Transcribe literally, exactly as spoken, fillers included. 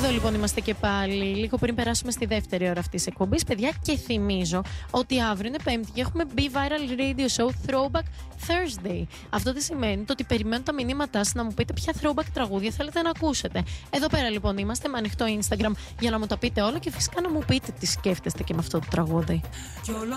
Εδώ λοιπόν είμαστε και πάλι, λίγο πριν περάσουμε στη δεύτερη ώρα αυτής της εκπομπής, παιδιά, και θυμίζω ότι αύριο είναι Πέμπτη και έχουμε Be Viral Radio Show Throwback Thursday. Αυτό τι σημαίνει? Το ότι περιμένω τα μηνύματά σας να μου πείτε ποια throwback τραγούδια θέλετε να ακούσετε. Εδώ πέρα λοιπόν είμαστε με ανοιχτό Instagram για να μου τα πείτε όλα και φυσικά να μου πείτε τι σκέφτεστε και με αυτό το τραγούδι.